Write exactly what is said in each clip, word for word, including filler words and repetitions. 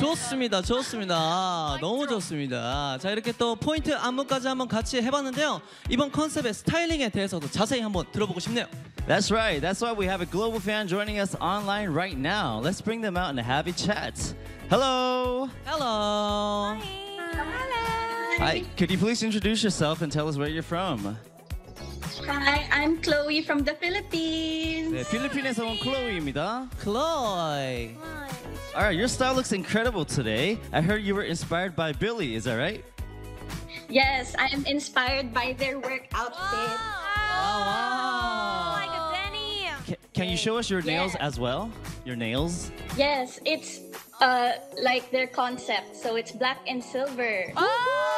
좋습니다, 좋습니다. 너무 좋습니다. 자, 이렇게 또 포인트 안무까지 한번 같이 해봤는데요. 이번 컨셉의 스타일링에 대해서도 자세히 한번 들어보고 싶네요. That's right. That's why we have a global fan joining us online right now. Let's bring them out and have a chat. Hello. Hello. Hi. Could you please introduce yourself and tell us where you're from? Hi, I'm Chloe from the Philippines. 네, 필리핀에서 온 클로이입니다. Chloe. All right, your style looks incredible today. I heard you were inspired by Billy. Is that right? Yes, I am inspired by their work outfit. wow. Like a Benny. Can, can you show us your nails Yeah. as well? Your nails? Yes, it's uh like their concept. So it's black and silver. Oh.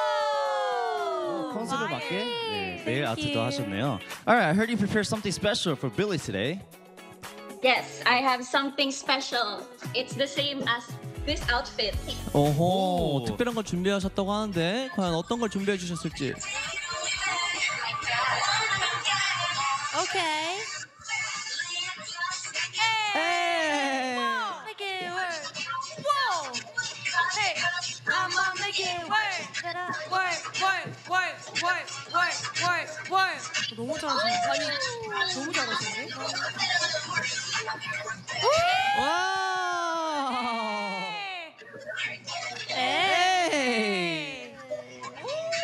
컨셉에 맞게 네, 네일 Thank 아트도 you. 하셨네요. All right, I heard you prepared something special for Billy today. Yes, I have something special. It's the same as this outfit. 오호, 오. 특별한 걸 준비하셨다고 하는데 과연 어떤 걸 준비해 주셨을지. Okay. Hey. Make it work. Whoa. Hey, I'ma make it work. Work, work, work, work, work, work, work. 너무 잘하시네. 아니,